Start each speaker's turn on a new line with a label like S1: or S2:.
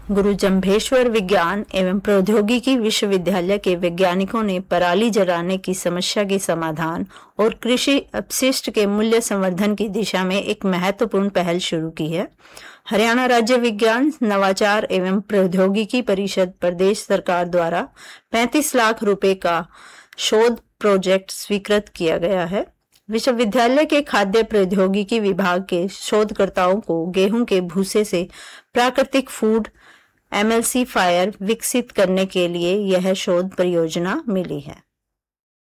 S1: गुरु जम्भेश्वर विज्ञान एवं प्रौद्योगिकी विश्वविद्यालय के वैज्ञानिकों ने पराली जलाने की समस्या के समाधान और कृषि अपशिष्ट के मूल्य संवर्धन की दिशा में एक महत्वपूर्ण पहल शुरू की है। हरियाणा राज्य विज्ञान नवाचार एवं प्रौद्योगिकी परिषद प्रदेश सरकार द्वारा 35 लाख रुपए का शोध प्रोजेक्ट स्वीकृत किया गया है। विश्वविद्यालय के खाद्य प्रौद्योगिकी विभाग के शोधकर्ताओं को गेहूं के भूसे से प्राकृतिक फूड एमल्सिफायर विकसित करने के लिए यह शोध परियोजना मिली है।